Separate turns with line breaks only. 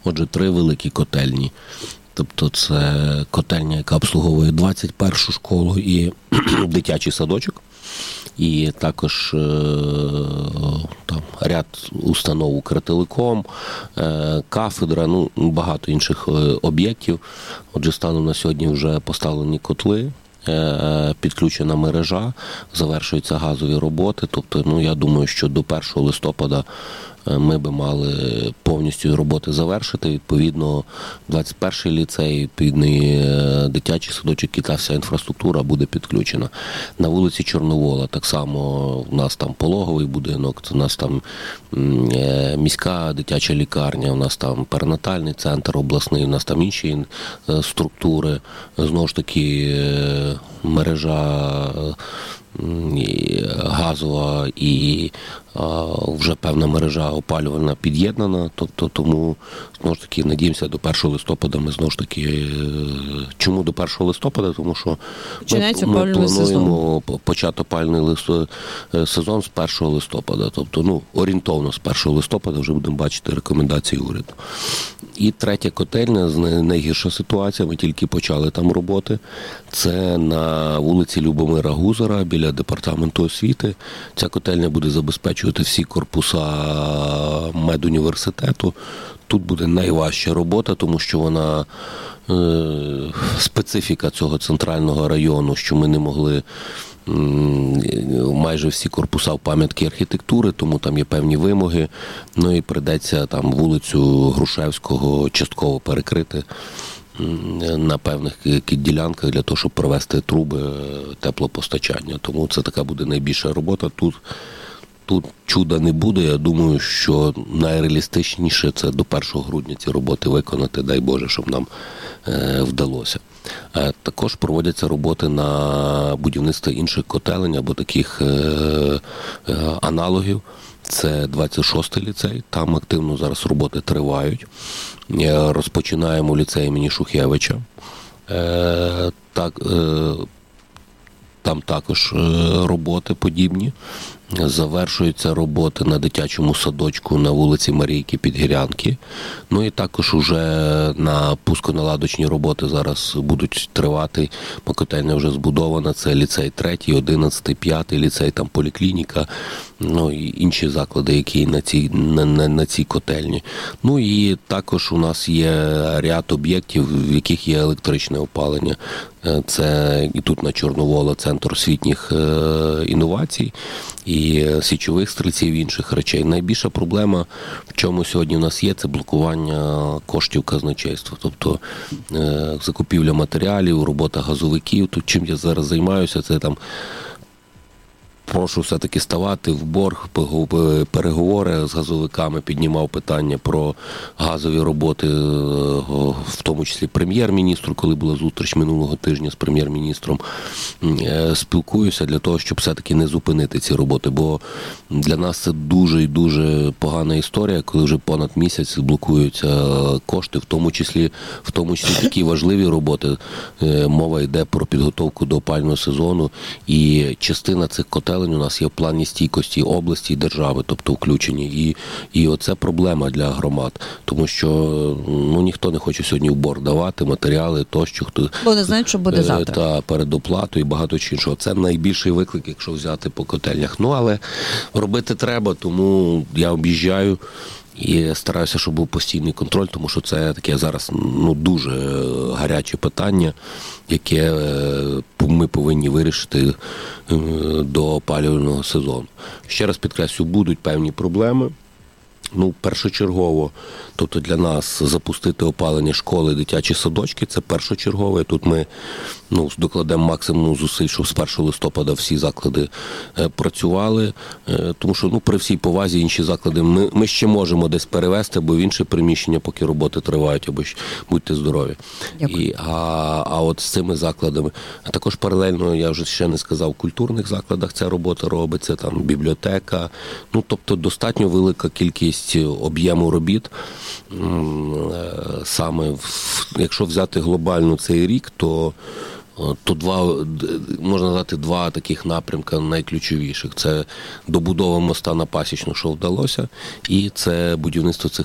Отже, 3 великі котельні. Тобто це котельня, яка обслуговує 21-шу школу і дитячий садочок. І також там ряд установ Укртелеком, кафедра, багато інших об'єктів. Отже, станом на сьогодні вже поставлені котли, підключена мережа, завершуються газові роботи. Тобто, я думаю, що до 1 листопада ми би мали повністю роботи завершити. Відповідно, 21-й ліцей, відповідний дитячий садочок і та вся інфраструктура буде підключена. На вулиці Чорновола так само у нас там пологовий будинок, у нас там міська дитяча лікарня, у нас там перинатальний центр обласний, у нас там інші структури. Знову ж таки, мережа газова і вже певна мережа опалювальна під'єднана, тобто тому, знову ж таки, надіємося, до 1 листопада ми знову ж таки... Чому до 1 листопада? Тому що ми плануємо почати опалювальний сезон з 1 листопада, тобто, орієнтовно з 1 листопада вже будемо бачити рекомендації уряду. І третя котельня, найгірша ситуація, ми тільки почали там роботи, це на вулиці Любомира Гузара, біля департаменту освіти. Ця котельня буде забезпечувати всі корпуса медуніверситету. Тут буде найважча робота, тому що вона специфіка цього центрального району, що ми не могли майже всі корпуса в пам'ятки архітектури, тому там є певні вимоги. І прийдеться там вулицю Грушевського частково перекрити на певних ділянках для того, щоб провести труби теплопостачання. Тому це така буде найбільша робота. Тут чуда не буде. Я думаю, що найреалістичніше це до 1 грудня ці роботи виконати, дай Боже, щоб нам вдалося. Також проводяться роботи на будівництво інших котелень або таких аналогів. Це 26-й ліцей, там активно зараз роботи тривають. Розпочинаємо ліцей імені Шухевича. Там також роботи подібні. Завершуються роботи на дитячому садочку на вулиці Марійки Підгірянки. І також уже на пусконаладочні роботи зараз будуть тривати, бо котельня вже збудована. Це ліцей 3, 11, 5 ліцей, там поліклініка, і інші заклади, які на цій котельні. І також у нас є ряд об'єктів, в яких є електричне опалення. Це і тут на Чорновола центр освітніх інновацій, і січових стрільців, і інших речей. Найбільша проблема, в чому сьогодні у нас є, це блокування коштів казначейства. Тобто закупівля матеріалів, робота газовиків. Тут чим я зараз займаюся, це там прошу все-таки ставати в борг, переговори з газовиками, піднімав питання про газові роботи, в тому числі прем'єр-міністру, коли була зустріч минулого тижня з прем'єр-міністром. Спілкуюся для того, щоб все-таки не зупинити ці роботи, бо для нас це дуже і дуже погана історія, коли вже понад місяць блокуються кошти, в тому числі такі важливі роботи. Мова йде про підготовку до опалювального сезону, і частина цих котелень у нас є в плані стійкості області і держави, тобто включені. І оце проблема для громад, тому що ніхто не хоче сьогодні в борг давати матеріали тощо.
Бо не знають, що буде завтра.
Та передоплату і багато іншого. Це найбільший виклик, якщо взяти по котельнях. Але робити треба, тому я об'їжджаю і стараюся, щоб був постійний контроль, тому що це таке зараз дуже гаряче питання, яке ми повинні вирішити до опалювального сезону. Ще раз підкреслю, будуть певні проблеми. Першочергово, тобто для нас запустити опалення школи, дитячі садочки – це першочергове. Тут ми докладемо максимум зусиль, щоб з 1 листопада всі заклади працювали, тому що при всій повазі інші заклади ми ще можемо десь перевести, або в інше приміщення, поки роботи тривають, або будьте здорові. А от з цими закладами, а також паралельно, я вже ще не сказав, в культурних закладах ця робота робиться, там бібліотека, тобто достатньо велика кількість об'єму робіт. Саме, якщо взяти глобально цей рік, то можна назвати два таких напрямка найключовіших. Це добудова моста на Пасічну, що вдалося, і це будівництво цих